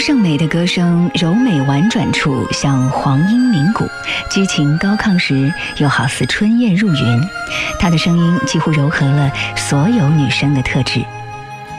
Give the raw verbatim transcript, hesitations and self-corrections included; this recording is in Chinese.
胜美的歌声，柔美婉转处像黄莺鸣鼓，激情高亢时又好似春燕入云。她的声音几乎糅合了所有女生的特质，